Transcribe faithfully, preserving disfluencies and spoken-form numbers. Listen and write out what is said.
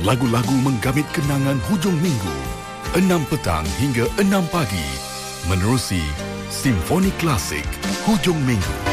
Lagu-lagu menggamit kenangan hujung minggu, enam petang hingga enam pagi. Menerusi Simfoni Klasik Hujung Minggu.